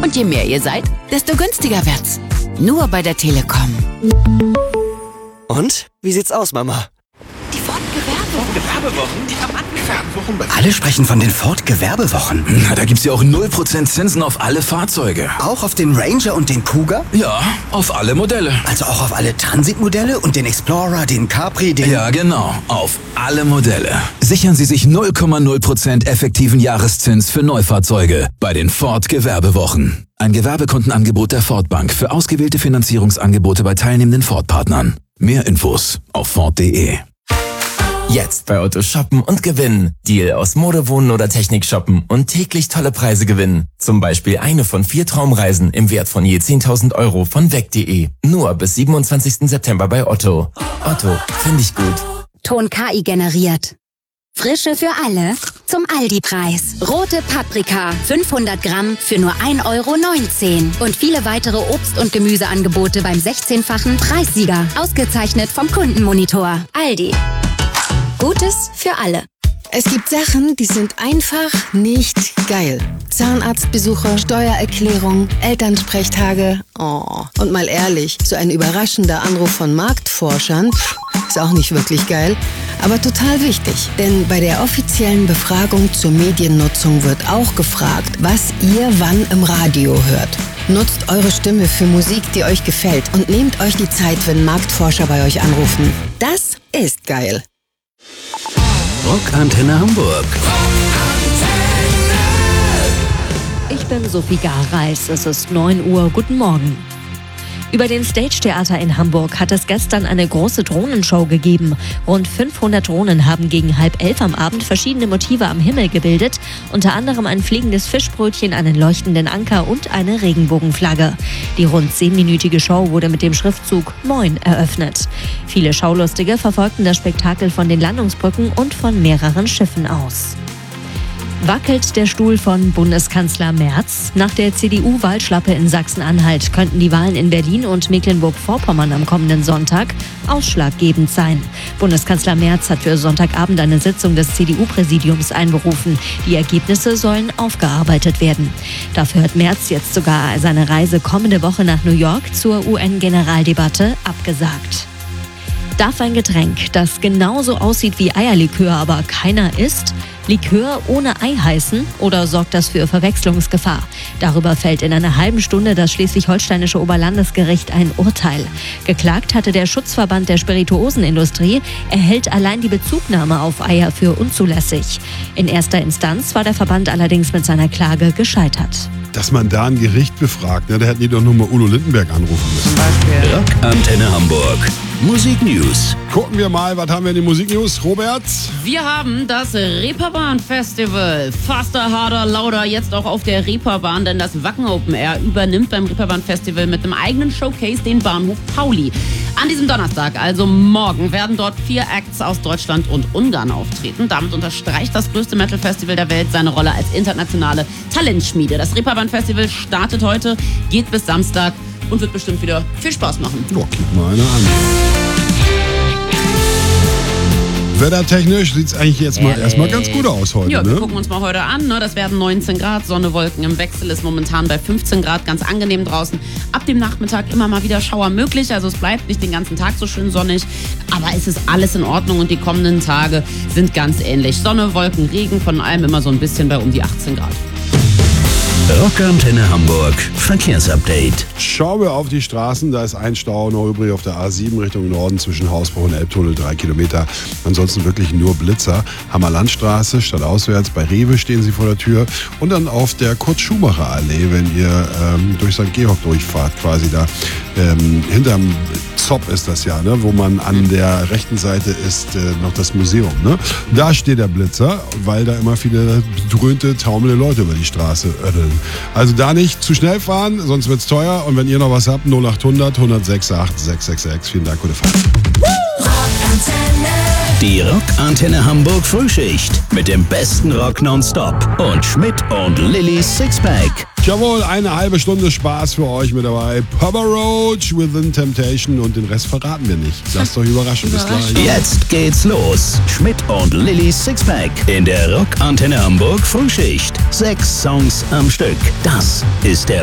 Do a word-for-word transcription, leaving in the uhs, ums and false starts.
Und je mehr ihr seid, desto günstiger wird's. Nur bei der Telekom. Und? Wie sieht's aus, Mama? Die Ford-Gewerbewochen, die haben angefangen. Alle sprechen von den Ford-Gewerbewochen. Na, da gibt's ja auch null Prozent Zinsen auf alle Fahrzeuge. Auch auf den Ranger und den Kuga? Ja, auf alle Modelle. Also auch auf alle Transit-Modelle und den Explorer, den Capri, den... Ja, genau. Auf alle Modelle. Sichern Sie sich null Komma null Prozent effektiven Jahreszins für Neufahrzeuge bei den Ford-Gewerbewochen. Ein Gewerbekundenangebot der Ford Bank für ausgewählte Finanzierungsangebote bei teilnehmenden Ford-Partnern. Mehr Infos auf Ford punkt de. Jetzt bei Otto shoppen und gewinnen. Deal aus Mode, Wohnen oder Technik shoppen und täglich tolle Preise gewinnen. Zum Beispiel eine von vier Traumreisen im Wert von je zehntausend Euro von weg punkt de. Nur bis siebenundzwanzigsten September bei Otto. Otto, finde ich gut. Ton K I generiert. Frische für alle zum Aldi-Preis. Rote Paprika, fünfhundert Gramm für nur ein Euro neunzehn. Und viele weitere Obst- und Gemüseangebote beim sechzehnfachen Preissieger. Ausgezeichnet vom Kundenmonitor. Aldi. Gutes für alle. Es gibt Sachen, die sind einfach nicht geil. Zahnarztbesuche, Steuererklärung, Elternsprechtage. Oh. Und mal ehrlich, so ein überraschender Anruf von Marktforschern pff, ist auch nicht wirklich geil, aber total wichtig. Denn bei der offiziellen Befragung zur Mediennutzung wird auch gefragt, was ihr wann im Radio hört. Nutzt eure Stimme für Musik, die euch gefällt und nehmt euch die Zeit, wenn Marktforscher bei euch anrufen. Das ist geil. Rockantenne Hamburg. Ich bin Sophie Gareis, es ist neun Uhr, guten Morgen. Über den Stage Theater in Hamburg hat es gestern eine große Drohnenshow gegeben. Rund fünfhundert Drohnen haben gegen halb elf am Abend verschiedene Motive am Himmel gebildet. Unter anderem ein fliegendes Fischbrötchen, einen leuchtenden Anker und eine Regenbogenflagge. Die rund zehnminütige Show wurde mit dem Schriftzug Moin eröffnet. Viele Schaulustige verfolgten das Spektakel von den Landungsbrücken und von mehreren Schiffen aus. Wackelt der Stuhl von Bundeskanzler Merz? Nach der C D U-Wahlschlappe in Sachsen-Anhalt könnten die Wahlen in Berlin und Mecklenburg-Vorpommern am kommenden Sonntag ausschlaggebend sein. Bundeskanzler Merz hat für Sonntagabend eine Sitzung des C D U-Präsidiums einberufen. Die Ergebnisse sollen aufgearbeitet werden. Dafür hat Merz jetzt sogar seine Reise kommende Woche nach New York zur U N-Generaldebatte abgesagt. Darf ein Getränk, das genauso aussieht wie Eierlikör, aber keiner isst, Likör ohne Ei heißen oder sorgt das für Verwechslungsgefahr? Darüber fällt in einer halben Stunde das schleswig-holsteinische Oberlandesgericht ein Urteil. Geklagt hatte der Schutzverband der Spirituosenindustrie. Er hält allein die Bezugnahme auf Eier für unzulässig. In erster Instanz war der Verband allerdings mit seiner Klage gescheitert. Dass man da ein Gericht befragt, ne, da hätten die doch nur mal Udo Lindenberg anrufen müssen. Rockantenne Hamburg. Musik News. Gucken wir mal, was haben wir in den Musik News, Robert? Wir haben das Reeperbahn Festival. Faster, harder, lauter, jetzt auch auf der Reeperbahn, denn das Wacken Open Air übernimmt beim Reeperbahn Festival mit einem eigenen Showcase den Bahnhof Pauli. An diesem Donnerstag, also morgen, werden dort vier Acts aus Deutschland und Ungarn auftreten. Damit unterstreicht das größte Metal-Festival der Welt seine Rolle als internationale Talentschmiede. Das Reeperbahn Festival startet heute, geht bis Samstag und wird bestimmt wieder viel Spaß machen. Oh, guck mal einer an. Wettertechnisch sieht es eigentlich jetzt mal erstmal ganz gut aus heute. Ja, wir ne? gucken uns mal heute an. Ne? Das werden neunzehn Grad, Sonne, Wolken im Wechsel, ist momentan bei fünfzehn Grad, ganz angenehm draußen. Ab dem Nachmittag immer mal wieder Schauer möglich, also es bleibt nicht den ganzen Tag so schön sonnig, aber es ist alles in Ordnung und die kommenden Tage sind ganz ähnlich. Sonne, Wolken, Regen, von allem immer so ein bisschen bei um die achtzehn Grad. Rockantenne Hamburg. Verkehrsupdate. Schauen wir auf die Straßen. Da ist ein Stau noch übrig auf der A sieben Richtung Norden zwischen Hausbruch und Elbtunnel, drei Kilometer. Ansonsten wirklich nur Blitzer. Hammerlandstraße, stadtauswärts. Bei Rewe stehen sie vor der Tür. Und dann auf der Kurt-Schumacher-Allee, wenn ihr ähm, durch Sankt Georg durchfahrt, quasi da. Ähm, hinterm Zopp ist das ja, ne? Wo man an der rechten Seite ist äh, noch das Museum. Ne? Da steht der Blitzer, weil da immer viele dröhnte, taumelnde Leute über die Straße ödeln. Also da nicht zu schnell fahren, sonst wird's teuer. Und wenn ihr noch was habt, null acht hundert, hundertsechsundachtzig, sechshundertsechsundsechzig. Vielen Dank, gute Fahrt. Die Rockantenne Hamburg Frühschicht mit dem besten Rock nonstop und Schmidt und Lillys Sixpack. Jawohl, eine halbe Stunde Spaß für euch mit dabei. Papa Roach, Within Temptation und den Rest verraten wir nicht. Lasst euch überraschen. Bis gleich. Jetzt geht's los. Schmidt und Lillys Sixpack in der Rockantenne Hamburg Frühschicht. Sechs Songs am Stück. Das ist der